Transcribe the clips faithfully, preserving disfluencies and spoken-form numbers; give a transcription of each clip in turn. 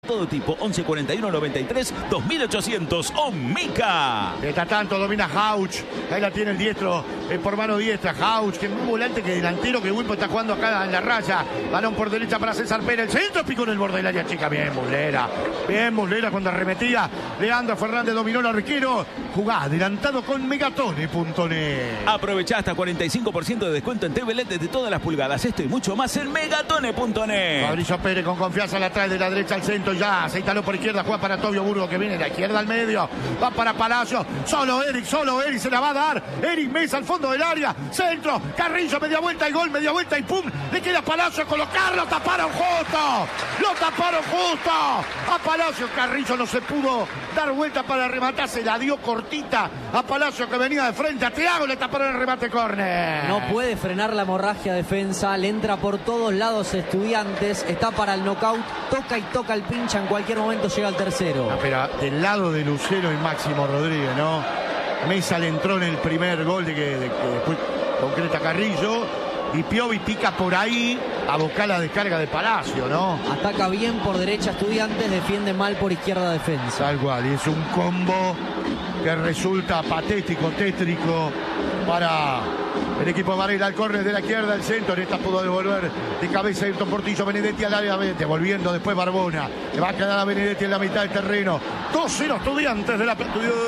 todo tipo. once cuarenta y uno noventa y tres dos mil ochocientos. Omica. Está tanto, domina Hauch. Ahí la tiene el diestro eh, por mano diestra. Hauch, que es un volante que delantero, que Wilpo está jugando acá en la raya. Balón por derecha para César Pérez. El centro picó en el borde del área chica. Bien, Muslera. Bien, Muslera cuando arremetía. Leandro Fernández dominó el arquero. Jugá adelantado con megatone punto net. Aprovechá hasta cuarenta y cinco por ciento de descuento en T V L E D de todas las pulgadas. Esto y mucho más en megatone punto net. Fabricio Pérez con confianza la trae de la derecha al centro. Ya se instaló por izquierda. Juega para Tobio Burgo, que viene de la izquierda al medio. Va para Palacio. Solo Eric, solo Eric se la va a dar. Eric Mesa al fondo del área. Centro. Carrillo, media vuelta y gol, media vuelta y pum. Le queda a Palacio colocarlo. Taparon justo. Lo taparon justo. A Palacio. Carrillo no se pudo dar vuelta para rematar. Se la dio cortita a Palacio, que venía de frente. A Thiago le taparon el remate córner. No puede frenar la hemorragia defensa. Le entra por todos lados Estudiantes. Está para el knockout. Toca y toca el pincha. En cualquier momento llega al tercero. Ah, pero del lado de Lucero y Máximo Rodríguez, ¿no? Mesa le entró en el primer gol de que, de que después concreta Carrillo. Y Piovi pica por ahí a buscar la descarga de Palacio, ¿no? Ataca bien por derecha Estudiantes, defiende mal por izquierda defensa. Tal cual, y es un combo que resulta patético, tétrico para el equipo de Varela. Al córner de la izquierda, el centro. En esta pudo devolver de cabeza Ayrton Portillo. Benedetti al área, devolviendo después Barbona. Le va a quedar a Benedetti en la mitad del terreno. dos cero Estudiantes de la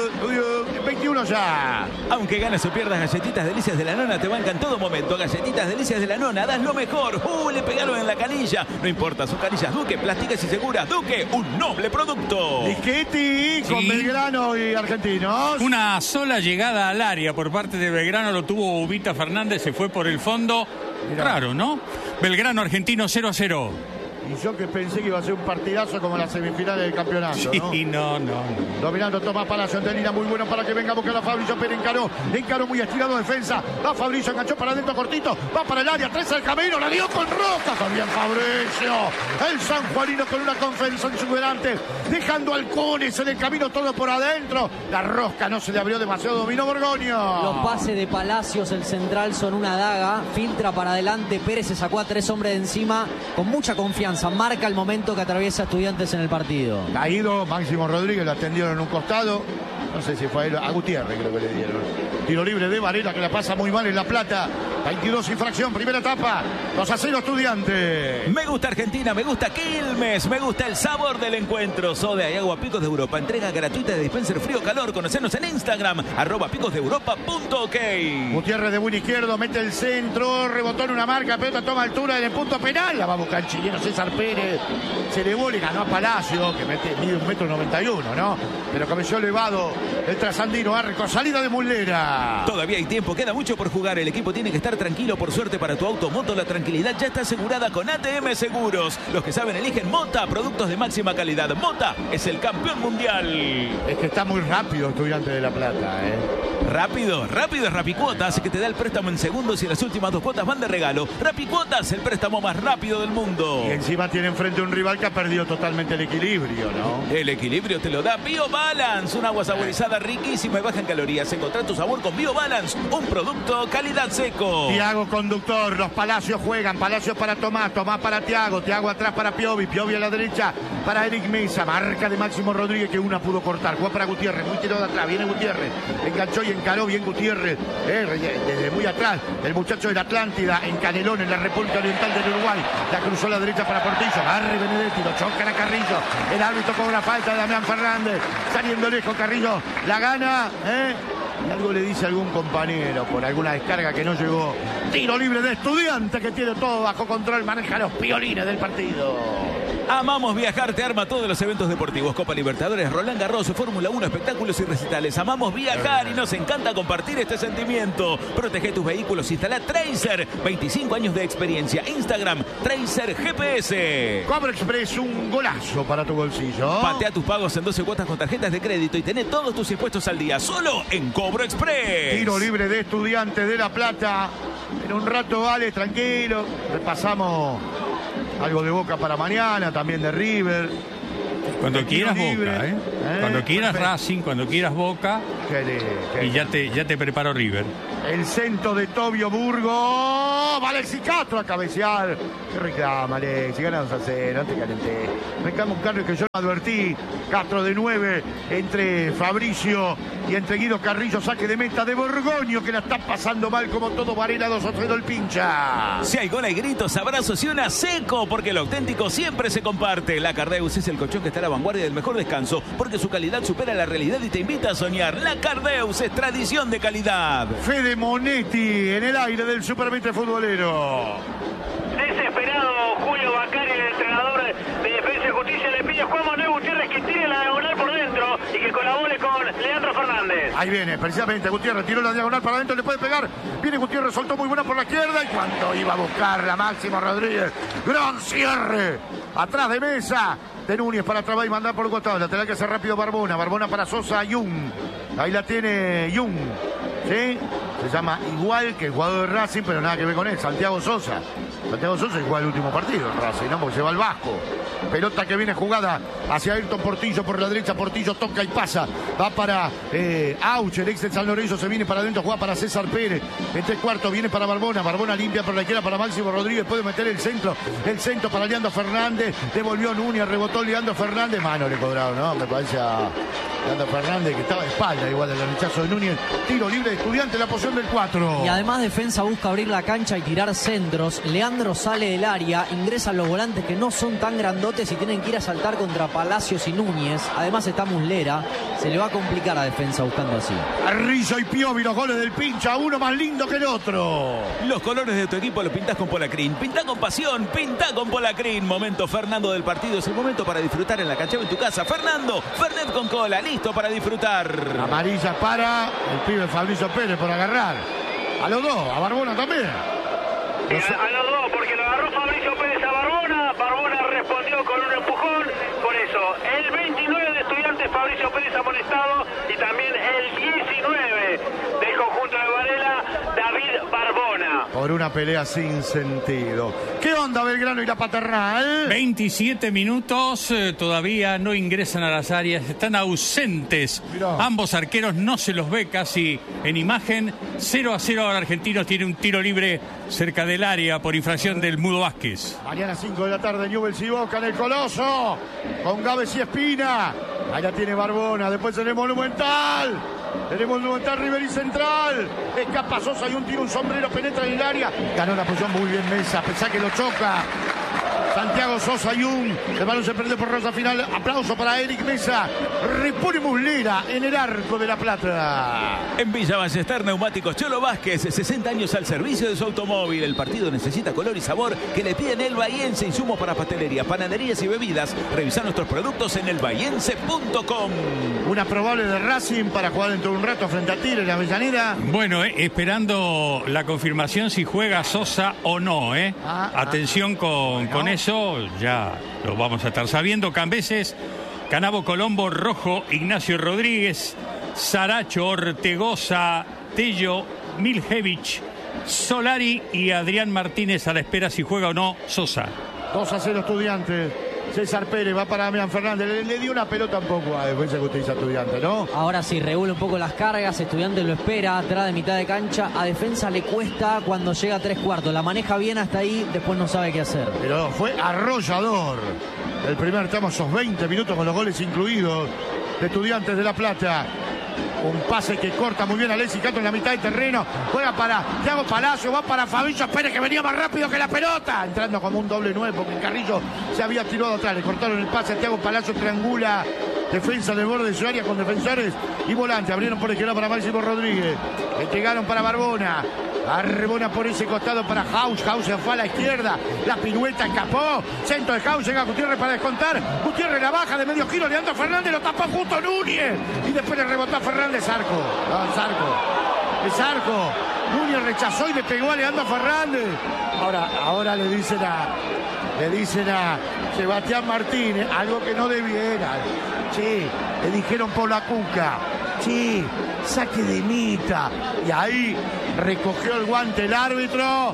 veintiuno ya. Aunque ganes o pierdas, Galletitas Delicias de la Nona te bancan en todo momento. Galletitas Delicias de la Nona, das lo mejor. Uh, le pegaron en la canilla. No importa, sus canillas Duque, plásticas y seguras. Duque, un noble producto. Disquetti con Sí. Belgrano y Argentinos. Una sola llegada al área por parte de Belgrano, lo tuvo Ubita Fernández, se fue por el fondo. Mirá. Raro, ¿no? Belgrano Argentino cero a cero. Y yo que pensé que iba a ser un partidazo como las semifinales del campeonato, ¿no? Sí, no, no, no. Dominando Tomás Palacio, Antelina muy bueno para que venga a buscar a Fabricio Pérez. Encaró, encaró muy estirado defensa. Va Fabricio, enganchó para adentro cortito. Va para el área, tres al camino, la dio con Roca. También Fabricio. El sanjuanino con una confianza exuberante. Dejando halcones en el camino, todo por adentro. La rosca no se le abrió demasiado, dominó Borgoño. Los pases de Palacios, el central, son una daga. Filtra para adelante, Pérez se sacó a tres hombres de encima con mucha confianza. Marca el momento que atraviesa Estudiantes en el partido. Caído, Máximo Rodríguez lo atendieron en un costado. No sé si fue a él, a Gutiérrez creo que le dieron. Tiro libre de Varela, que la pasa muy mal en La Plata. veintidós infracción, primera etapa. dos a cero Estudiantes. Me gusta Argentina, me gusta Quilmes, me gusta el sabor del encuentro. Soda y agua Picos de Europa. Entrega gratuita de dispenser frío calor. Conocernos en Instagram, arroba picos de europa punto ok. Gutiérrez de buen izquierdo, mete el centro, rebotó en una marca, pelota toma altura en el punto penal. La va a buscar el chileno César Pérez. Se elevó, le ganó a Palacio, que mete, mide un metro noventa y uno, ¿no? Pero comenzó elevado el trasandino Arco. Salida de Muslera. Todavía hay tiempo, queda mucho por jugar. El equipo tiene que estar tranquilo. Por suerte para tu auto, moto, la tranquilidad ya está asegurada con A T M Seguros. Los que saben eligen Mota, productos de máxima calidad. Mota es el campeón mundial. Es que está muy rápido Estudiantes de La Plata, ¿eh? Rápido, rápido es Rapicuotas, que te da el préstamo en segundos y las últimas dos cuotas van de regalo. Rapicuotas, el préstamo más rápido del mundo. Y encima tiene enfrente un rival que ha perdido totalmente el equilibrio, ¿no? El equilibrio te lo da BioBalance, un agua saborizada riquísima y baja en calorías. Encontrá tu sabor con BioBalance, un producto calidad seco. Thiago conductor, los Palacios juegan, Palacios para Tomás, Tomás para Thiago, Thiago atrás para Piovi, Piovi a la derecha para Eric Mesa, marca de Máximo Rodríguez que una pudo cortar, juega para Gutiérrez, muy tirado de atrás, viene Gutiérrez, enganchó y encaró bien Gutiérrez, eh, desde muy atrás, el muchacho de la Atlántida, en Canelón, en la República Oriental del Uruguay, la cruzó a la derecha para Portillo, agarre Benedetti, lo chocan a Carrillo, el árbitro cobra falta de Damián Fernández, saliendo lejos Carrillo, la gana, eh. Y algo le dice a algún compañero por alguna descarga que no llegó. Tiro libre de Estudiantes que tiene todo bajo control. Maneja los piolines del partido. Amamos viajar, te arma todos los eventos deportivos. Copa Libertadores, Roland Garros, Fórmula uno, espectáculos y recitales. Amamos viajar y nos encanta compartir este sentimiento. Protege tus vehículos, instala Tracer. veinticinco años de experiencia. Instagram, Tracer G P S. Cobro Express, un golazo para tu bolsillo. Patea tus pagos en doce cuotas con tarjetas de crédito y tené todos tus impuestos al día. Solo en Cobro Express. Tiro libre de Estudiantes de La Plata. En un rato, vale, tranquilo. Repasamos algo de Boca para mañana, también de River. Cuando quieras libre. Boca, ¿eh? ¿Eh? Cuando quieras Perfecto. Racing, cuando quieras Boca. Qué, qué, Y ya te, ya te preparo River. El centro de Tobio Burgo. Va Alexis Castro a cabecear. ¿Qué reclama, Alexis? Ganamos a cero, no te calenté. Reclama un cambio que yo advertí. Castro de nueve entre Fabricio y entre Guido Carrillo. Saque de meta de Borgoño, que la está pasando mal como todo Varela. Dos o tres del pincha. Si hay gol, hay gritos, abrazos y una seco, porque lo auténtico siempre se comparte. La Cardeus es el colchón que está a la vanguardia del mejor descanso, porque su calidad supera la realidad y te invita a soñar. La Cardeus es tradición de calidad. Fede Monetti en el aire del Supermente Futbolero. Desesperado Julio Bacari, el entrenador de Defensa y Justicia, le pide a Juan Manuel Gutiérrez que tire la diagonal por dentro y que colabore con Leandro Fernández. Ahí viene, precisamente Gutiérrez tiró la diagonal para adentro, le puede pegar. Viene Gutiérrez, soltó muy buena por la izquierda. Y cuando iba a buscar la Máximo Rodríguez, gran cierre atrás de Mesa de Núñez para trabar y mandar por el costado. Lateral que hace rápido Barbona. Barbona para Sosa, Jung. Ahí la tiene Jung. ¿Sí? Se llama igual que el jugador de Racing, pero nada que ver con él. Santiago Sosa. Santiago Sosa igual el último partido en Racing, ¿no? Porque se va al Vasco. Pelota que viene jugada hacia Ayrton Portillo por la derecha. Portillo toca y pasa. Va para eh, Auch, el ex de San Lorenzo. Se viene para adentro, juega para César Pérez. En tres cuartos viene para Barbona. Barbona limpia por la izquierda para Máximo Rodríguez. Puede meter el centro. El centro para Leandro Fernández. Devolvió Núñez, rebotó Leandro Fernández. Mano le cobraron, ¿no? Me parece a Leandro Fernández, que estaba de espalda igual del rechazo de Núñez. Tiro libre de Estudiante en la posición del cuatro. Y además Defensa busca abrir la cancha y tirar centros. Leandro sale del área, ingresan los volantes que no son tan grandotes y tienen que ir a saltar contra Palacios y Núñez. Además está Muslera. Se le va a complicar a Defensa buscando así. Carrillo y Piovi, los goles del pincha, uno más lindo que el otro. Los colores de tu equipo los pintás con Polacrin. Pintá con pasión, pintá con Polacrin. Momento Fernando del partido, es el momento para disfrutar en la cancha o en tu casa. Fernando, Fernet con cola, listo para disfrutar. Amarilla para el pibe Fabricio Pérez por agarrar. A los dos, a Barbona también. Sí, a, a los dos, porque lo agarró Fabricio Pérez a Barbona. Barbona respondió con un empujón. Por eso, el veintinueve de Estudiantes, Fabricio Pérez amonestado. Y también el diecinueve del conjunto de Varela, David Barbona. Por una pelea sin sentido. ¿Qué onda Belgrano y la Paternal? veintisiete minutos, eh, todavía no ingresan a las áreas, están ausentes. Mirá. Ambos arqueros no se los ve casi en imagen. cero a cero ahora Argentinos tiene un tiro libre cerca del área por infracción del Mudo Vázquez. Mañana cinco de la tarde, Newell's y Boca en el Coloso. Con Gávez y Espina. Ahí la tiene Barbona. Después tenemos Monumental. Tenemos Monumental, River y Central. Escapa Sosa y un tiro, un sombrero, penetra en el área. Ganó la posición muy bien Mesa, a pesar que lo choca. Santiago Sosa y un. El balón se perdió por rosa final. Aplauso para Eric Mesa. Repone Muslera en el arco de La Plata. En Villa Ballester, Neumáticos Cholo Vázquez, sesenta años al servicio de su automóvil. El partido necesita color y sabor que le piden el Bahiense. Insumos para pastelería, panaderías y bebidas. Revisa nuestros productos en el bahiense punto com. Una probable de Racing para jugar dentro de un rato frente a Tigre en la Avellaneda. Bueno, eh, esperando la confirmación si juega Sosa o no, ¿eh? Ah, Atención ah. con, Bueno. con eso, ya lo vamos a estar sabiendo. Cambeses, Canavo Colombo, Rojo, Ignacio Rodríguez, Saracho, Ortegoza, Tello, Miljevich, Solari y Adrián Martínez a la espera si juega o no Sosa. dos a cero Estudiantes. César Pérez va para Damián Fernández. Le, le dio una pelota un poco a Defensa que utiliza Estudiantes, ¿no? Ahora sí, regula un poco las cargas. Estudiante lo espera atrás de mitad de cancha. A Defensa le cuesta cuando llega a tres cuartos. La maneja bien hasta ahí, después no sabe qué hacer. Pero fue arrollador. El primer tramo, esos veinte minutos con los goles incluidos de Estudiantes de La Plata. Un pase que corta muy bien a Alexis Castro en la mitad del terreno. Juega para Thiago Palacio, va para Fabricio Pérez, que venía más rápido que la pelota. Entrando como un doble nueve porque Carrillo se había tirado atrás. Le cortaron el pase a Thiago Palacio, triangula. Defensa del borde de su área con defensores y volante. Abrieron por la izquierda para Máximo Rodríguez. Entregaron para Barbona. Arbona por ese costado para Haus. Haus se fue a la izquierda. La pirueta escapó. Centro de Haus. Llega Gutiérrez para descontar. Gutiérrez la baja de medio giro. Leandro Fernández lo tapó justo Núñez. Y después le rebotó a Fernández. Arco. No, es arco. Es arco. Núñez rechazó y le pegó a Leandro Fernández. Ahora, ahora le dicen a. Le dicen a Sebastián Martínez algo que no debiera. Sí, le dijeron por la cuca. Sí, saque de mitad. Y ahí recogió el guante el árbitro.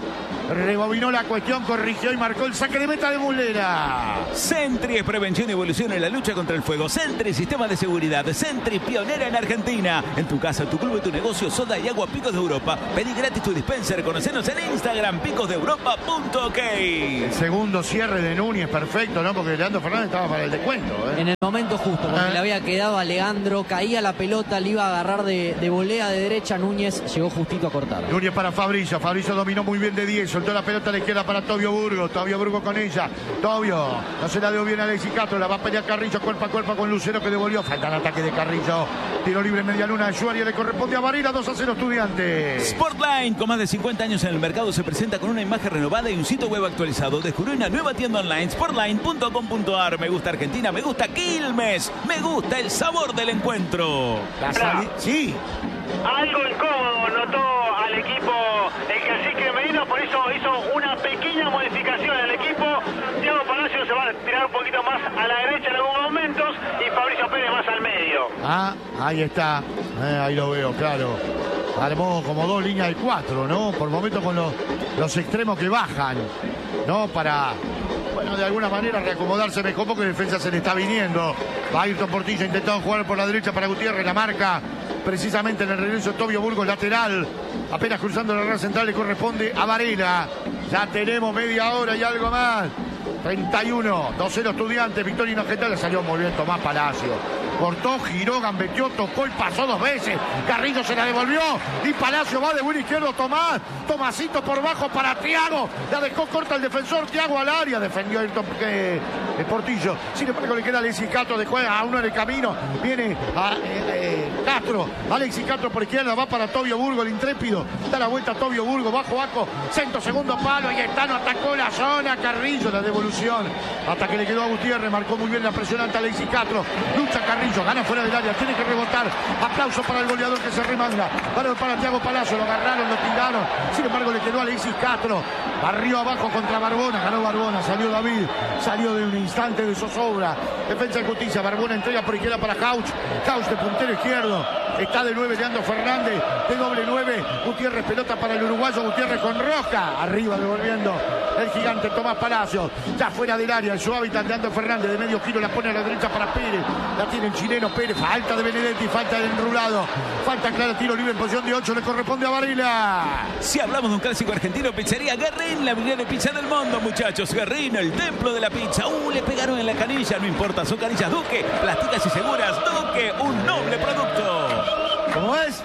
rebobinó la cuestión, corrigió y marcó el saque de meta de Muslera. Sentry es prevención y evolución en la lucha contra el fuego. Sentry, sistema de seguridad. Sentry, pionera en Argentina. En tu casa, tu club y tu negocio, soda y agua Picos de Europa. Pedí gratis tu dispenser. Conocenos en Instagram, picos de europa punto ok. El segundo cierre de Núñez, perfecto, ¿no? Porque Leandro Fernández estaba para el descuento, ¿eh? En el momento justo, porque Ah. le había quedado a Leandro, caía la pelota, le iba a agarrar de, de volea de derecha, Núñez llegó justito a cortar. Núñez para Fabricio, Fabricio dominó muy bien de diez, soltó la pelota a la izquierda para Tobio Burgos, Tobio Burgos con ella, Tobio, no se la dio bien a Alexis Castro, la va a pelear Carrillo cuerpo a cuerpo con Lucero que devolvió, falta el ataque de Carrillo, tiro libre media luna de Suárez, le corresponde a Varela, dos a cero Estudiantes. Sportline, con más de cincuenta años en el mercado, se presenta con una imagen renovada y un sitio web actualizado. Descubrió una nueva tienda online, sportline punto com punto ar. Me gusta Argentina, me gusta Quilmes, me gusta el sabor del encuentro. La sali- sí. Algo incómodo notó al equipo el cacique Medina, por eso hizo una pequeña modificación al equipo. Thiago Palacio se va a tirar un poquito más a la derecha en algunos momentos y Fabricio Pérez más al medio. Ah, ahí está, eh, ahí lo veo, claro. Armó como dos líneas de cuatro, ¿no? Por momentos con los, los extremos que bajan, ¿no? Para, bueno, de alguna manera reacomodarse mejor porque la defensa se le está viniendo. Ayrton Portilla intentando jugar por la derecha para Gutiérrez, la marca precisamente en el regreso Tobio Burgos, lateral. Apenas cruzando la red central le corresponde a Varela. Ya tenemos media hora y algo más. treinta y uno, dos cero Estudiantes, victoria inobjetable, salió muy bien Tomás Palacio. Cortó, giró, gambeteó, tocó y pasó dos veces. Carrillo se la devolvió y Palacio va de buen izquierdo. Tomás, Tomasito por bajo para Thiago. La dejó corta el defensor, Thiago al área. Defendió el, eh, el Portillo. Sin embargo, le queda Alexis Castro de juega a uno en el camino. Viene a eh, eh, Castro. Alexis Castro por izquierda, va para Tobio Burgos, el intrépido. Da la vuelta a Tobio Burgos, bajo Aco. Centro, segundo palo. Y Estano atacó la zona. Carrillo, la devolución. Hasta que le quedó a Gutiérrez. Marcó muy bien la presión ante Alexis Castro. Lucha Carrillo. Gana fuera del área, tiene que rebotar. Aplauso para el goleador que se remanga. Para, para Thiago Palacio, lo agarraron, lo tiraron. Sin embargo, le quedó a Alexis Castro. Barrió abajo contra Barbona, ganó Barbona. Salió David, salió de un instante de zozobra. Defensa de justicia. Barbona entrega por izquierda para Jauch. Jauch de puntero izquierdo. Está de nueve Leandro Fernández. De doble nueve. Gutiérrez, pelota para el uruguayo. Gutiérrez con Roca. Arriba devolviendo el gigante Tomás Palacio. Ya fuera del área, en su hábitat Leandro Fernández. De medio giro la pone a la derecha para Pérez. La tiene el chileno Pérez. Falta de Benedetti, falta del enrulado. Falta clara, tiro libre en posición de ocho. Le corresponde a Varela. Si hablamos de un clásico argentino, pizzería Guerrín, la mejor pizza del mundo, muchachos. Guerrín, el templo de la pizza. Uh, le pegaron en la canilla, no importa, son canillas Duque, plásticas y seguras. Duque, un noble producto. ¿Cómo es?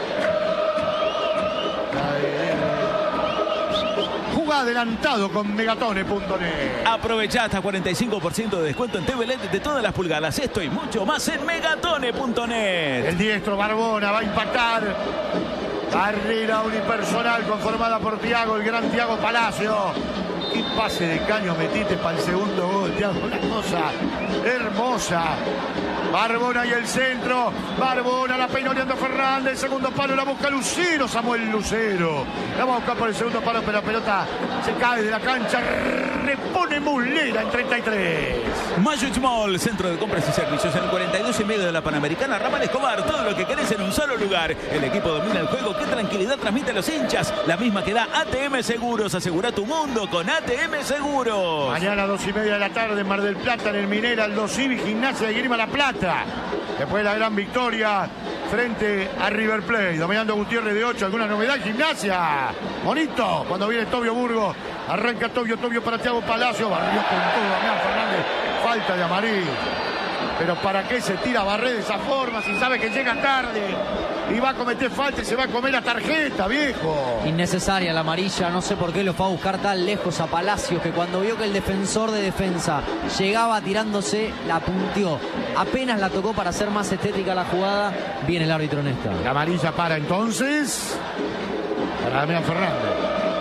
Juga adelantado con megatone punto net. Aprovechá hasta cuarenta y cinco por ciento de descuento en T V L E D de todas las pulgadas. Esto y mucho más en megatone punto net. El diestro Barbona va a impactar. Barrera unipersonal conformada por Thiago, el gran Thiago Palacio. Qué pase de caño metiste para el segundo gol, Thiago. Una cosa hermosa. Barbona y el centro. Barbona la peinó Leandro Fernández. El segundo palo la busca Lucero. Samuel Lucero. La va a buscar por el segundo palo, pero la pelota se cae de la cancha. Repone Muslera en treinta y tres. Magic Mall, centro de compras y servicios en el cuarenta y dos y medio de la Panamericana, Ramal Escobar. Todo lo que querés en un solo lugar. El equipo domina el juego. Qué tranquilidad transmite a los hinchas. La misma que da A T M Seguros. Asegura tu mundo con A T M Seguros. Mañana a dos y media de la tarde en Mar del Plata, en el Minera, Aldo Civi, Gimnasia de Grima La Plata. Después de la gran victoria frente a River Plate. Dominando Gutiérrez de ocho. ¿Alguna novedad? Gimnasia. Bonito. Cuando viene Tobio Burgos. Arranca Tobio, Tobio para Thiago Palacio. Barrió con todo Damián Fernández. Falta de amarillo. Pero ¿para qué se tira Barré de esa forma si sabe que llega tarde y va a cometer falta y se va a comer la tarjeta, viejo? Innecesaria la amarilla, no sé por qué lo fue a buscar tan lejos a Palacios, que cuando vio que el defensor de defensa llegaba tirándose, la punteó. Apenas la tocó para hacer más estética la jugada, viene el árbitro en esta. La amarilla para entonces para Damián Fernández.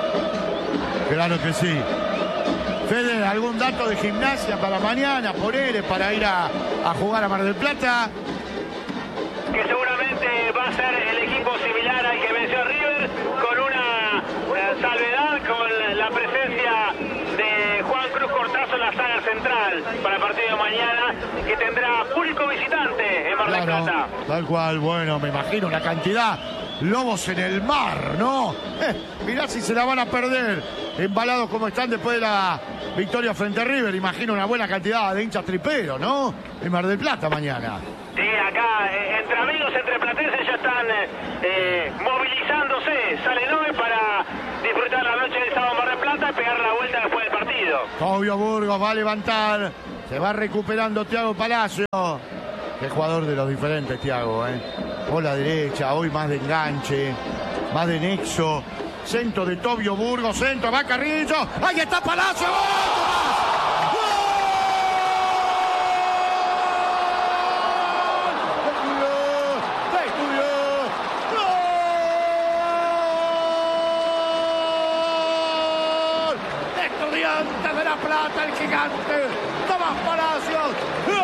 Claro que sí. Fede, ¿algún dato de Gimnasia para mañana? Ponele para ir a, a jugar a Mar del Plata. Que seguramente va a ser el equipo similar al que venció a River, con una, una salvedad, con la presencia de Juan Cruz Cortazo en la saga central para el partido de mañana, que tendrá público visitante en Mar del Claro, Plata. tal cual, bueno, me imagino una cantidad lobos en el mar, ¿no? Eh, mirá si se la van a perder, embalados como están después de la victoria frente a River. Imagino una buena cantidad de hinchas triperos, ¿no? En Mar del Plata mañana. Sí, acá, eh, entre amigos, entre platenses ya están eh, movilizándose. Salen hoy para disfrutar la noche del sábado en Mar del Plata y pegar la vuelta después del partido. Tobio Burgos va a levantar. Se va recuperando Thiago Palacio. Qué jugador de los diferentes, Thiago, ¿eh? Por la derecha, hoy más de enganche, más de nexo. Centro de Tobio Burgos, centro, va Carrillo. ¡Ahí está Palacio! ¡Gol! Estudiantes de La Plata, el gigante Tomás Palacios. ¡Gol!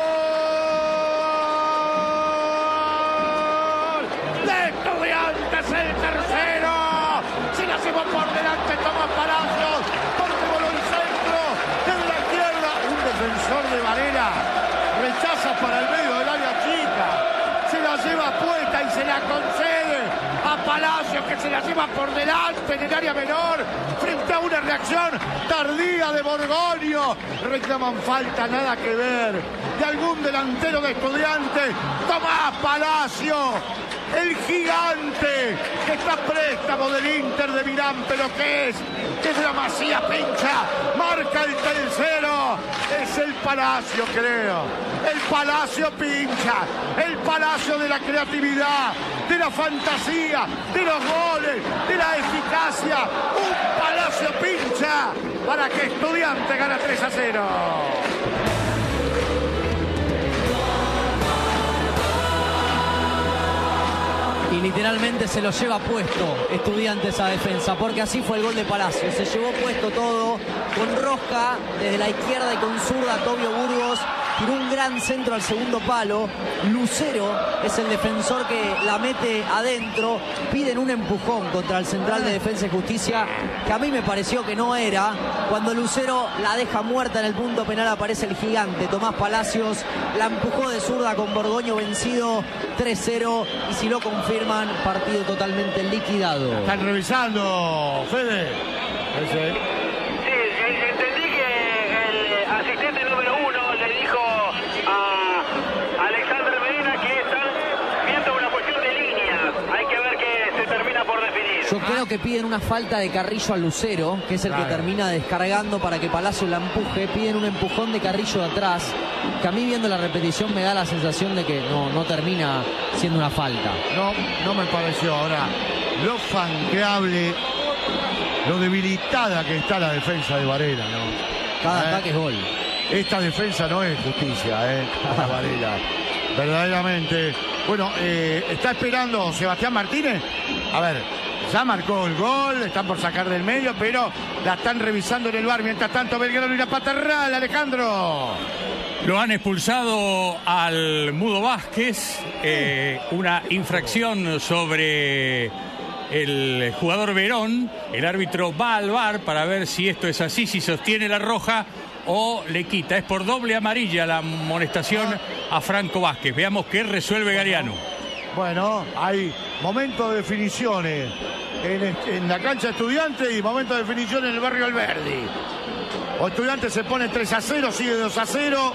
De Estudiantes, el tercero. Se la llevó por delante Tomás Palacios, porque voló el centro desde la izquierda. Un defensor de Varela rechaza para el medio del área chica. Se la lleva puesta y se la concede a Palacios, que se la lleva por delante en el área menor, frente a una reacción tardía de Borgoño. Reclaman falta, nada que ver, de algún delantero de Estudiantes. Tomás Palacios, el gigante que está a préstamo del Inter de Milán, pero que es, que es la Masía Pincha, marca el tercero. Es el Palacio, creo, el Palacio Pincha, el Palacio de la creatividad, de la fantasía, de los goles, de la eficacia. Un Palacio Pincha para que Estudiantes gana tres a cero. Y literalmente se lo lleva puesto Estudiantes a defensa, porque así fue el gol de Palacio. Se llevó puesto todo, con rosca desde la izquierda y con zurda Tobio Burgos. Tiró un gran centro al segundo palo. Lucero es el defensor que la mete adentro. Piden un empujón contra el central de Defensa y Justicia, que a mí me pareció que no era. Cuando Lucero la deja muerta en el punto penal, aparece el gigante Tomás Palacios. La empujó de zurda con Borgoño vencido tres cero. Y si lo confirman, partido totalmente liquidado. Están revisando, Fede. Ese. Sí, entendí que el asistente número uno le dijo a Alexander Medina que están viendo una cuestión de líneas. Hay que ver que se termina por definir. Yo creo que piden una falta de Carrillo a Lucero, que es el claro. que termina descargando para que Palacio la empuje. Piden un empujón de Carrillo de atrás, que a mí viendo la repetición me da la sensación de que no, no termina siendo una falta. No, no me pareció. Ahora, lo fanqueable, lo debilitada que está la defensa de Varela, ¿no? Cada ¿Eh? ataque es gol. Esta defensa no es justicia, ¿eh? Para Varela. Verdaderamente. Bueno, eh, ¿está esperando Sebastián Martínez? A ver, ya marcó el gol, están por sacar del medio, pero la están revisando en el V A R. Mientras tanto, Belgrano y la Paterral, Alejandro. Lo han expulsado al Mudo Vázquez, eh, una infracción sobre el jugador Verón. El árbitro va al V A R para ver si esto es así, si sostiene la roja o le quita. Es por doble amarilla la amonestación a Franco Vázquez. Veamos qué resuelve Galeano. Bueno, hay momentos de definiciones en, en la cancha de Estudiantes y momentos de definición en el barrio Alberdi. O Estudiantes se pone tres a cero, sigue dos a cero.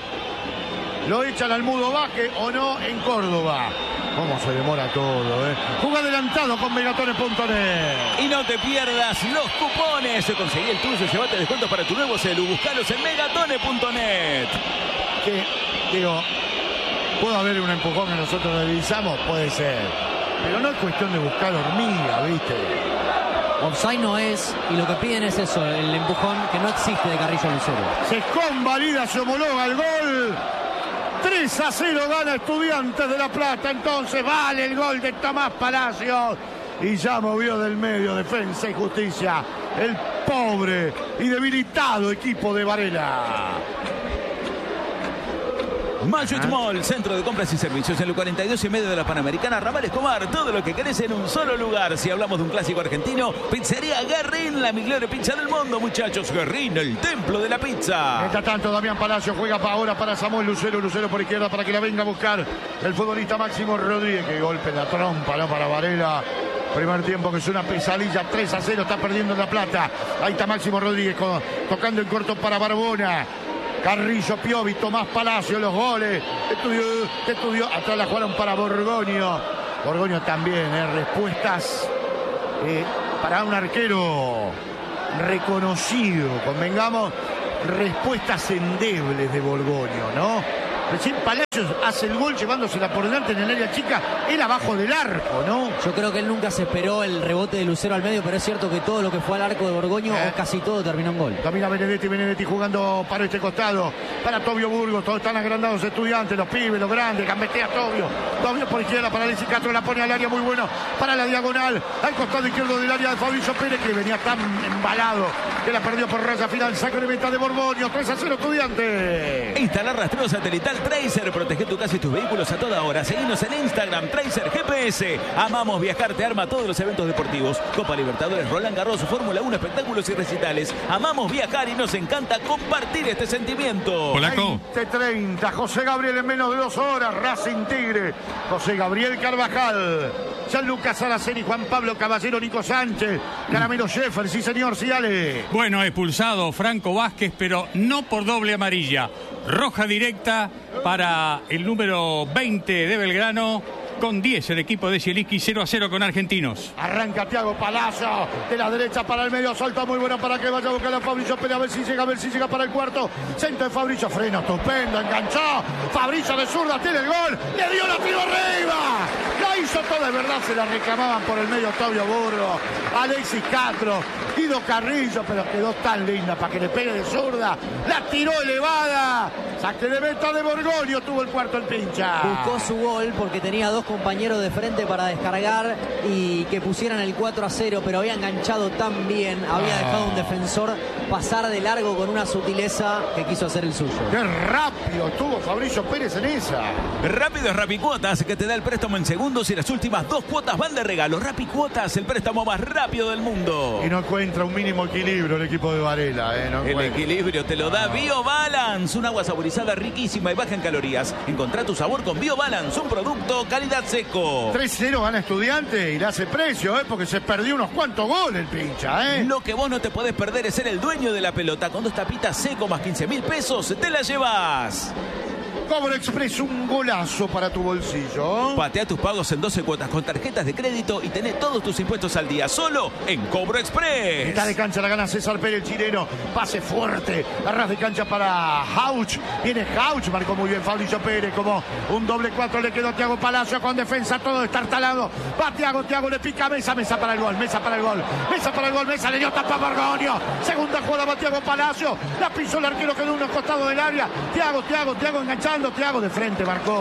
Lo echan al Mudo Vázquez o no en Córdoba. Cómo se demora todo, ¿eh? Juega adelantado con megatones punto net. Y no te pierdas los cupones. Conseguí el tuyo, llévate descuentos para tu nuevo celu. Buscalos en megatones punto net. Que, digo, ¿puede haber un empujón que nosotros revisamos? Puede ser. Pero no es cuestión de buscar hormiga, ¿viste? Offside no es, y lo que piden es eso, el empujón que no existe de Carrillo Lucero. Se convalida, se homologa el gol. tres a cero gana Estudiantes de La Plata. Entonces vale el gol de Tomás Palacios. Y ya movió del medio Defensa y Justicia el pobre y debilitado equipo de Varela. Mayut Mall, centro de compras y servicios en el cuarenta y dos y medio de la Panamericana, Ramal Escobar, todo lo que querés en un solo lugar. Si hablamos de un clásico argentino, Pizzería Guerrín, la mejor pizza del mundo, muchachos. Guerrín, el templo de la pizza. Mientras tanto, Damián Palacio juega para ahora para Samuel Lucero, Lucero por izquierda para que la venga a buscar el futbolista Máximo Rodríguez, que golpe en la trompa, ¿no? Para Varela. Primer tiempo que es una pesadilla, tres a cero, está perdiendo La Plata. Ahí está Máximo Rodríguez con, tocando en corto para Barbona. Carrillo, Piovi, Tomás Palacio, los goles. Estudió, estudió. Atrás la jugaron para Borgoño. Borgoño también, ¿eh? Respuestas eh, para un arquero reconocido. Convengamos, respuestas endebles de Borgoño, ¿no? Recién Palacios hace el gol llevándosela por delante en el área chica, él abajo del arco, ¿no? Yo creo que él nunca se esperó el rebote de Lucero al medio, pero es cierto que todo lo que fue al arco de Borgoño, eh. o casi todo, terminó en gol. Camina Benedetti, Benedetti jugando para este costado, para Tobio Burgos, todos están agrandados Estudiantes, los pibes, los grandes, gambetea Tobio, Tobio por izquierda para Alexis Castro, la pone al área muy bueno, para la diagonal, al costado izquierdo del área de Fabricio Pérez, que venía tan embalado, que la perdió por raya final, saque de meta de Borgoño, tres a cero Estudiantes. Instalar rastreo satelital Tracer, protege tu casa y tus vehículos a toda hora. Seguinos en Instagram, Tracer G P S. Amamos viajar, te arma todos los eventos deportivos. Copa Libertadores, Roland Garros, Fórmula uno, espectáculos y recitales. Amamos viajar y nos encanta compartir este sentimiento. Polaco. veinte treinta, José Gabriel en menos de dos horas, Racing Tigre. José Gabriel Carvajal, San Lucas Araceli, Juan Pablo Caballero, Nico Sánchez, Caramelo Sheffer, sí señor, sí dale. Bueno, expulsado Franco Vázquez, pero no por doble amarilla. Roja directa para el número veinte de Belgrano, con diez el equipo de Zielinski, cero a cero con Argentinos. Arranca Thiago Palacio, de la derecha para el medio, salta muy bueno para que vaya a buscar a Fabricio Pérez, a ver si llega, a ver si llega para el cuarto. Centro de Fabricio, freno estupendo, enganchó. Fabricio de zurda, tiene el gol, le dio la tiro arriba. La hizo toda, de verdad, se la reclamaban por el medio Tobio Burgos, Alexis Castro, Guido Carrillo, pero quedó tan linda para que le pegue de zurda. La tiró elevada. Saque de meta de Borgoño, tuvo el cuarto el pincha. Buscó su gol porque tenía dos compañeros de frente para descargar y que pusieran el cuatro a cero, pero había enganchado tan bien, había Ah. dejado un defensor pasar de largo con una sutileza que quiso hacer el suyo. Qué rápido estuvo Fabricio Pérez en esa. Rápido es Rapicuotas, que te da el préstamo en segundos y las últimas dos cuotas van de regalo. Rapicuotas, el préstamo más rápido del mundo. Y no encuentra un mínimo equilibrio el equipo de Varela. Eh, no El encuentra. equilibrio te lo da BioBalance, un agua saborizada riquísima y baja en calorías. Encontrá tu sabor con BioBalance, un producto calidad seco. tres cero gana Estudiante y le hace precio, eh, porque se perdió unos cuantos goles el pincha. Eh. Lo que vos no te podés perder es ser el dueño de la pelota. Con dos tapitas seco más quince mil pesos, te la llevas. Cobro Express, un golazo para tu bolsillo. Patea tus pagos en doce cuotas con tarjetas de crédito y tenés todos tus impuestos al día, solo en Cobro Express. Mitad de cancha la gana César Pérez, el chileno. Pase fuerte. A ras de cancha para Hauch. Viene Hauch, marcó muy bien Fabricio Pérez. Como un doble cuatro le quedó Thiago Palacio con defensa, todo estartalado. Va Thiago, Thiago le pica a Mesa, Mesa para el gol, Mesa para el gol. Mesa para el gol, Mesa le dio tapa a Borgoño. Segunda jugada va Thiago Palacio. La pisó el arquero, quedó unos costados del área. Thiago, Thiago, Thiago enganchando. Thiago de frente marcó.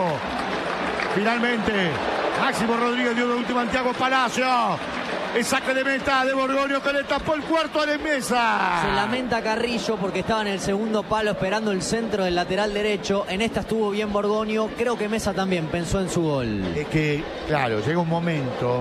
Finalmente, Máximo Rodríguez dio de última a Thiago Palacio. El saque de meta de Borgoño que le tapó el cuarto a la Mesa. Se lamenta Carrillo porque estaba en el segundo palo esperando el centro del lateral derecho. En esta estuvo bien Borgoño. Creo que Mesa también pensó en su gol. Es que, claro, llega un momento.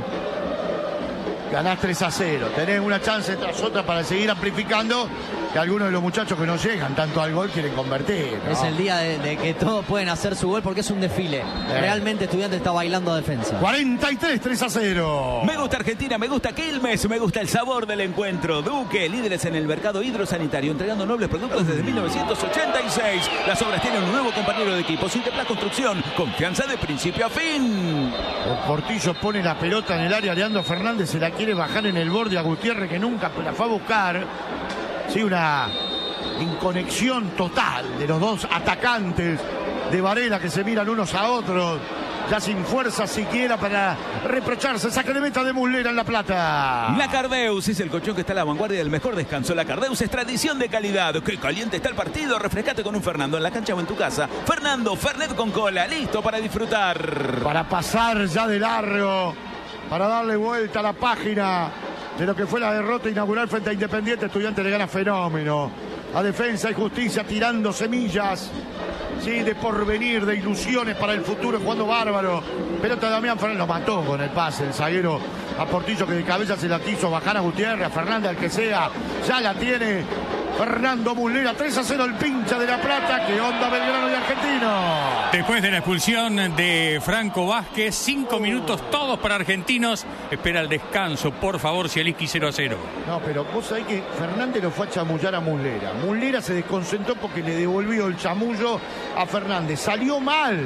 Ganás tres a cero. Tenés una chance tras otra para seguir amplificando. Que algunos de los muchachos que no llegan tanto al gol quieren convertir, ¿no? Es el día de, de que todos pueden hacer su gol porque es un desfile. Eh. Realmente Estudiante está bailando a defensa. cuarenta y tres, tres a cero. Me gusta Argentina, me gusta Quilmes, me gusta el sabor del encuentro. Duque, líderes en el mercado hidrosanitario, entregando nobles productos desde mil novecientos ochenta y seis. Las obras tienen un nuevo compañero de equipo, Sinterplas Construcción, confianza de principio a fin. Portillo pone la pelota en el área. Leandro Fernández se la quiere bajar en el borde a Gutiérrez, que nunca la fue a buscar. Sí, una inconexión total de los dos atacantes de Varela que se miran unos a otros, ya sin fuerza siquiera para reprocharse. Saque de meta de Muslera en La Plata. La Cardeus es el colchón que está a la vanguardia del mejor descanso. La Cardeus es tradición de calidad. ¡Qué caliente está el partido! Refrescate con un Fernando en la cancha o en tu casa. Fernando, Fernet con cola, listo para disfrutar. Para pasar ya de largo, para darle vuelta a la página de lo que fue la derrota inaugural frente a Independiente. Estudiante le gana fenómeno. A Defensa y Justicia tirando semillas sí, de porvenir, de ilusiones para el futuro, jugando bárbaro. Pelota de Damián Fernández, lo mató con el pase el zaguero a Portillo, que de cabeza se la quiso bajar a Gutiérrez, a Fernández, al que sea. Ya la tiene Fernando Muslera. Tres a cero el pincha de La Plata. Que onda Belgrano y Argentino. Después de la expulsión de Franco Vázquez, cinco minutos todos para Argentinos. Espera el descanso, por favor, Zielinski cero a cero. No, pero vos sabés que Fernández lo fue a chamullar a Muslera. Muslera se desconcentró porque le devolvió el chamullo a Fernández. Salió mal.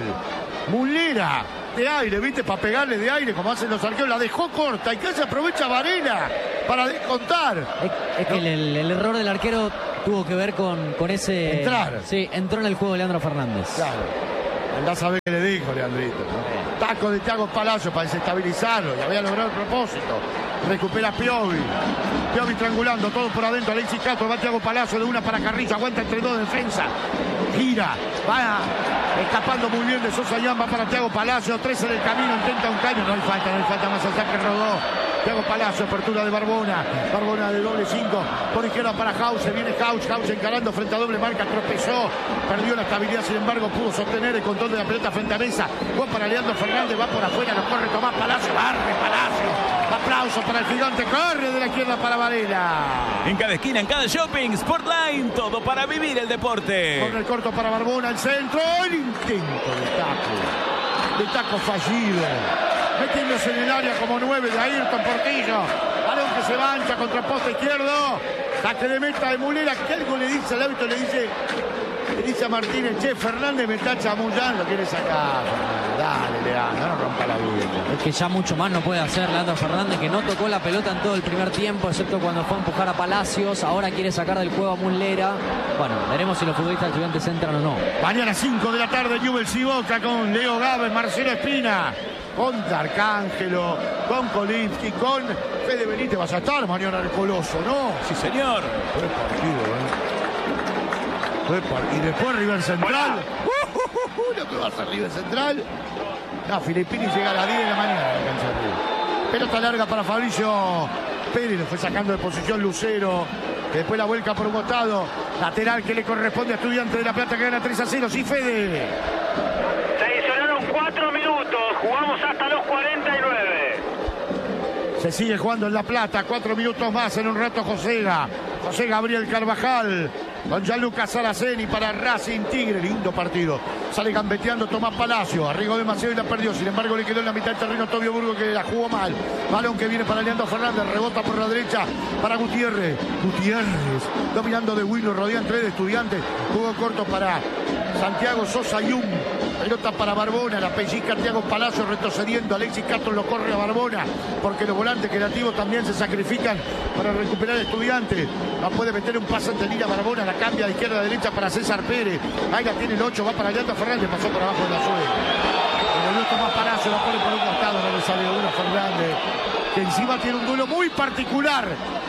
Muslera de aire, ¿viste? Para pegarle de aire, como hacen los arqueros. La dejó corta y casi aprovecha Varela para descontar. Es, es que el, el, el error del arquero tuvo que ver con, con ese... Entrar. Sí, entró en el juego Leandro Fernández. Claro. Andá a saber qué le dijo Leandrito, ¿no? Taco de Thiago Palacio para desestabilizarlo. Y había logrado el propósito. Recupera Piovi. Piovi triangulando, todo por adentro. Alexis Castro, va Thiago Palacio de una para Carrillo. Aguanta entre dos de defensa. Gira. Va escapando muy bien de Sosa Llán. Va para Thiago Palacio. Tres en el camino. Intenta un caño. No hay falta, no hay falta más allá que rodó. Thiago Palacio, apertura de Barbona. Barbona de doble cinco. Por izquierda para Hauser. Viene Hauser. Hauser encarando frente a doble marca. Tropezó. Perdió la estabilidad. Sin embargo, pudo sostener el control de la pelota frente a Mesa. Juan para Leandro Fernández. Va por afuera. Lo corre Tomás Palacio. Barre Palacio. Aplauso para el gigante. Corre de la izquierda para Varela. En cada esquina, en cada shopping, Sportline. Todo para vivir el deporte. Corre el corto para Barbona. El centro. El intento de taco. De taco fallido. Metiéndose en el área como nueve de Ayrton Portillo. Balón que se mancha contra poste izquierdo. Saque de meta de Muslera. Que algo le dice al árbitro, le dice, le dice a Martínez, che, Fernández me está chamullando, quiere sacar. Dale, Leandro, no rompa la vida. Es que ya mucho más no puede hacer Leandro Fernández, que no tocó la pelota en todo el primer tiempo, excepto cuando fue a empujar a Palacios. Ahora quiere sacar del juego a Muslera. Bueno, veremos si los futbolistas de Estudiantes entran o no. Mañana cinco de la tarde, Newell's y Boca con Leo Gávez, Marcelo Espina, con Arcángelo, con Kolinski, con Fede Benítez. Vas a estar mañana el Coloso, ¿no? Sí, señor. Fue partido, ¿eh? Fue partido. Y después River Central. Uh, uh, uh, uh, ¿No te vas a River Central? No, Filippini llega a las diez de la mañana a la cancha de River. Pelota larga para Fabricio Pérez. Lo fue sacando de posición Lucero. Que después la vuelca por un costado. Lateral que le corresponde a Estudiantes de La Plata, que gana tres a cero. Sí, Fede. Se adicionaron cuatro minutos. Jugamos hasta los cuarenta y nueve. Se sigue jugando en La Plata. Cuatro minutos más. En un rato Josega. José Gabriel Carvajal. Con Gianluca Saraceni para Racing Tigre. Lindo partido. Sale gambeteando Tomás Palacio. Arriesgó demasiado y la perdió. Sin embargo, le quedó en la mitad del terreno Tobio Burgo, que la jugó mal. Balón que viene para Leandro Fernández. Rebota por la derecha para Gutiérrez. Gutiérrez. Dominando de Willo. Rodea entre de Estudiantes. Juego corto para Santiago Sosa Yum. Pelota para Barbona. La pellizca Thiago Palacio retrocediendo. Alexis Castro lo corre a Barbona. Porque los volantes creativos también se sacrifican para recuperar Estudiantes. No puede meter un pase ante línea Barbona. La cambia de izquierda a derecha para César Pérez. Ahí la tiene el ocho. Va para Leandro Fernández. Pasó por abajo de la suela. Pero no Tomás Palacio. La pone por un costado. No le sale uno Fernández. Que encima tiene un duelo muy particular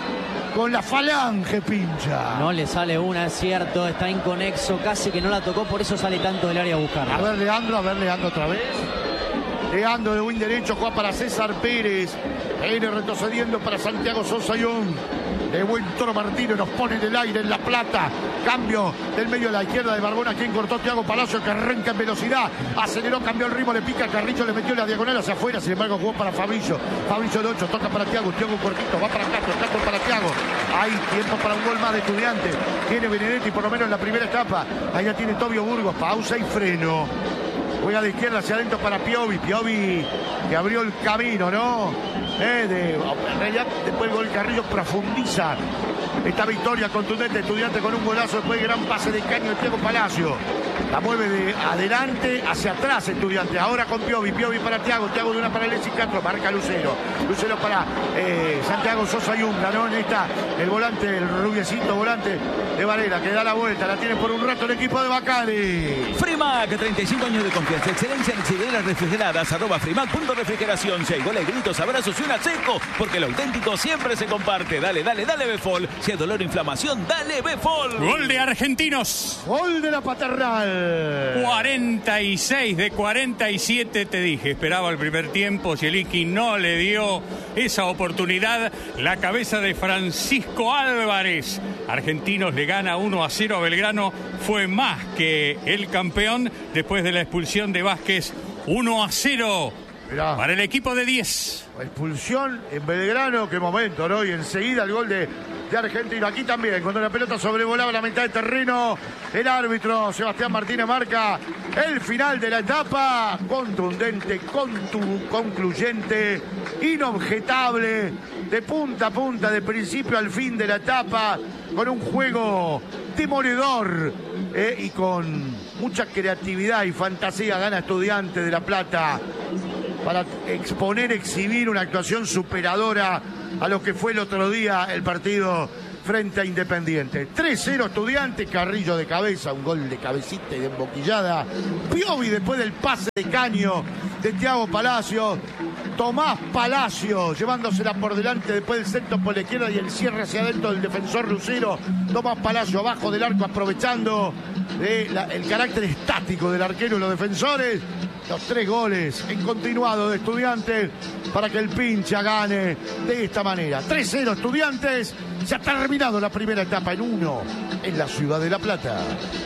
con la Falange, pincha. No le sale una, es cierto. Está inconexo. Casi que no la tocó. Por eso sale tanto del área a buscarla. A ver, Leandro. A ver, Leandro otra vez. Leandro de win derecho. Juega para César Pérez. Viene retrocediendo para Santiago Sosa Young. De buen Toro Martino nos pone en el aire en La Plata. Cambio del medio a la izquierda de Barbona. Quien cortó Thiago Palacio, que arranca en velocidad. Aceleró, cambió el ritmo, le pica a Carrillo, le metió la diagonal hacia afuera. Sin embargo, jugó para Fabricio. Fabricio de ocho, toca para Thiago. Thiago cortito, va para Castro. Castro para Thiago. Hay tiempo para un gol más de Estudiantes. Tiene Benedetti por lo menos en la primera etapa. Ahí ya tiene Tobio Burgos. Pausa y freno. Juega de izquierda hacia adentro para Piovi. Piovi que abrió el camino, ¿no? Eh, de, en realidad, después el gol Carrillo profundiza esta victoria contundente de Estudiantes con un golazo. Después de gran pase de caño de Thiago Palacio. La mueve de adelante hacia atrás Estudiantes. Ahora con Piovi. Piovi para Thiago. Thiago de una para Alexis Castro. Marca Lucero. Lucero para eh, Santiago Sosa Yunga, ¿no? Ahí está el volante, el rubiecito volante de Varela, que da la vuelta. La tiene por un rato el equipo de Bacari. Frimac, treinta y cinco años de confianza. Excelencia en exhibidoras refrigeradas. Arroba Frimac punto refrigeración. Si hay goles, gritos, abrazos y un seco. Porque lo auténtico siempre se comparte. Dale, dale, dale, Befol. Si hay dolor o inflamación, dale B-Fol. Gol de Argentinos. Gol de la Paternal. cuarenta y seis de cuarenta y siete, te dije. Esperaba el primer tiempo. Zielinski no le dio esa oportunidad. La cabeza de Francisco Álvarez. Argentinos le gana uno a cero a Belgrano. Fue más que el campeón después de la expulsión de Vázquez. uno a cero Mirá. Para el equipo de diez. Expulsión en Belgrano, qué momento, ¿no? Y enseguida el gol de, de Argentino. Aquí también, cuando la pelota sobrevolaba la mitad de terreno, el árbitro Sebastián Martínez marca el final de la etapa. Contundente, contu, concluyente, inobjetable, de punta a punta, de principio al fin de la etapa, con un juego demoledor eh, y con mucha creatividad y fantasía. Gana Estudiantes de La Plata para exponer, exhibir una actuación superadora a lo que fue el otro día el partido frente a Independiente. tres cero Estudiantes, Carrillo de cabeza, un gol de cabecita y de emboquillada. Piovi después del pase de caño de Thiago Palacio. Tomás Palacio llevándosela por delante después del centro por la izquierda y el cierre hacia adentro del defensor Lucero. Tomás Palacio abajo del arco aprovechando eh, la, el carácter estático del arquero y los defensores. Los tres goles en continuado de Estudiantes para que el Pincha gane de esta manera. tres cero Estudiantes. Se ha terminado la primera etapa en uno en la ciudad de La Plata.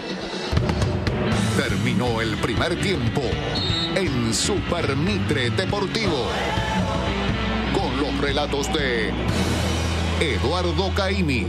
Terminó el primer tiempo en Super Mitre Deportivo con los relatos de Eduardo Caimi.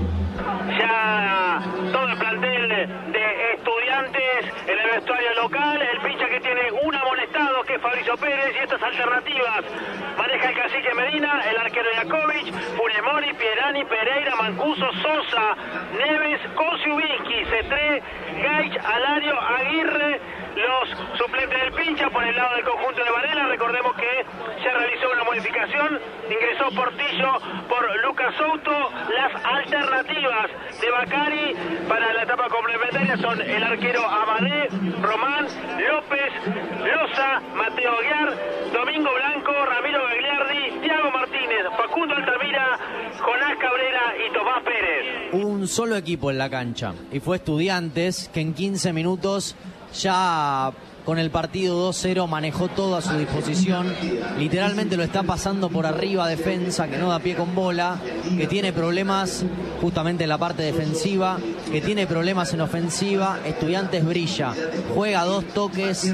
Ya todo el plantel de Estudiantes en el vestuario local, el Pincha que tiene un amonestado que es Fabricio Pérez y estas alternativas maneja el cacique Medina, el arquero Yakovic, Funemori, Pierani, Pereira, Mancuso, Sosa, Neves, Kosiubiski, Cetré, Gaich, Alario, Aguirre, los suplentes del Pincha por el lado del conjunto de Varela. Recordemos que ya realizó una modificación, ingresó Portillo por Lucas Souto. Las alternativas de Bacari para la etapa complementaria son el arquero Amadé, Román, López, Loza, Mateo Aguiar, Domingo Blanco, Ramiro Gagliardi, Thiago Martínez, Facundo Altamira, Jonás Cabrera y Tomás Pérez. Un solo equipo en la cancha y fue Estudiantes, que en quince minutos ya con el partido dos cero manejó todo a su disposición. Literalmente lo está pasando por arriba defensa, que no da pie con bola, que tiene problemas justamente en la parte defensiva, que tiene problemas en ofensiva. Estudiantes brilla, juega dos toques,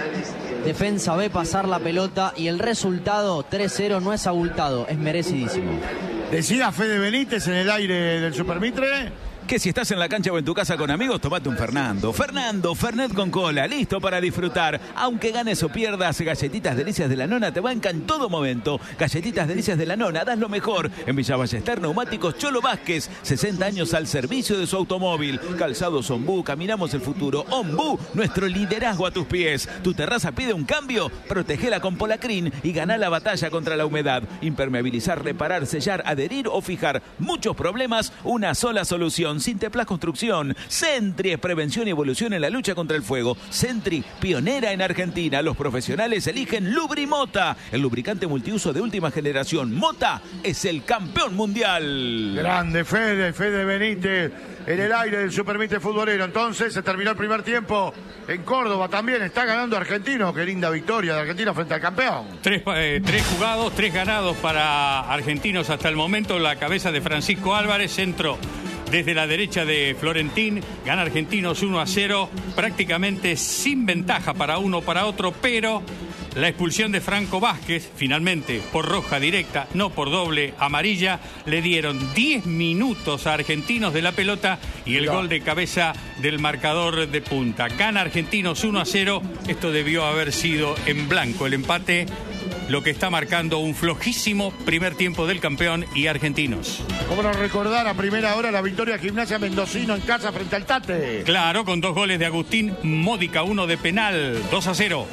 defensa ve pasar la pelota y el resultado tres cero no es abultado, es merecidísimo. Decía Fede Benítez en el aire del Super Mitre que si estás en la cancha o en tu casa con amigos, tomate un Fernando. Fernando, Fernet con cola, listo para disfrutar. Aunque ganes o pierdas, Galletitas Delicias de la Nona te banca en todo momento. Galletitas Delicias de la Nona, das lo mejor. En Villa Ballester, Neumáticos Cholo Vázquez, sesenta años al servicio de su automóvil. Calzados Ombú, caminamos el futuro. Ombú, nuestro liderazgo a tus pies. Tu terraza pide un cambio, protegela con Polacrin y ganá la batalla contra la humedad. Impermeabilizar, reparar, sellar, adherir o fijar. Muchos problemas, una sola solución. Sinteplas Construcción. Sentry es prevención y evolución en la lucha contra el fuego. Sentry, pionera en Argentina. Los profesionales eligen Lubrimota, el lubricante multiuso de última generación. Mota es el campeón mundial. Grande Fede, Fede Benítez en el aire del Super Mitre futbolero. Entonces se terminó el primer tiempo en Córdoba. También está ganando Argentino. Qué linda victoria de Argentina frente al campeón. Tres, eh, tres jugados, tres ganados para Argentinos hasta el momento. La cabeza de Francisco Álvarez, centro desde la derecha de Florentín, gana Argentinos uno a cero, prácticamente sin ventaja para uno para otro, pero la expulsión de Franco Vázquez, finalmente por roja directa, no por doble amarilla, le dieron diez minutos a Argentinos de la pelota y el gol de cabeza del marcador de punta. Gana Argentinos uno a cero, esto debió haber sido en blanco el empate, lo que está marcando un flojísimo primer tiempo del campeón y Argentinos. ¿Cómo no recordar a primera hora la victoria de Gimnasia Mendocino en casa frente al Tate? Claro, con dos goles de Agustín Módica, uno de penal, dos a cero.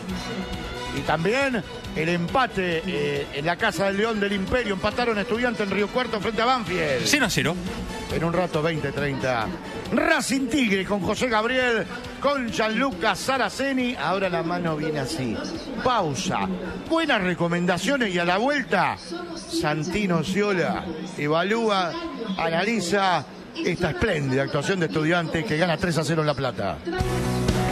Y también el empate eh, en la Casa del León del Imperio. Empataron Estudiantes en Río Cuarto frente a Banfield. cero a cero. En un rato veinte treinta. Racing Tigre con José Gabriel con Gianluca Saraceni. Ahora la mano viene así. Pausa. Buenas recomendaciones y a la vuelta, Santino Sciola evalúa, analiza esta espléndida actuación de Estudiantes que gana tres a cero en La Plata.